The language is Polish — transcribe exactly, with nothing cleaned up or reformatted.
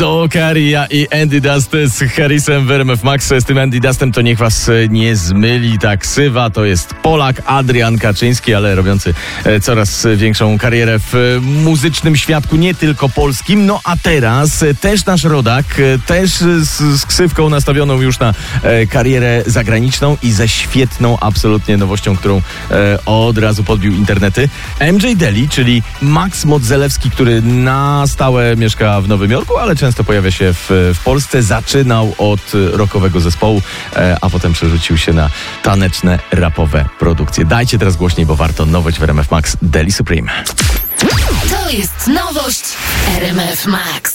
To Karia i Andy Dust z Harrisem w R M F Max. Z tym Andy Dustem to niech was nie zmyli ta ksywa. To jest Polak Adrian Kaczyński, ale robiący coraz większą karierę w muzycznym świadku, nie tylko polskim. No a teraz też nasz rodak, też z, z ksywką nastawioną już na karierę zagraniczną i ze świetną absolutnie nowością, którą od razu podbił internety. M J Deli, czyli Max Modzelewski, który na stałe mieszka w Nowym Jorku, ale często to pojawia się w, w Polsce. Zaczynał od rockowego zespołu, e, a potem przerzucił się na taneczne, rapowe produkcje. Dajcie teraz głośniej, bo warto. Nowość w R M F Max, Deli Supreme. To jest nowość R M F Max.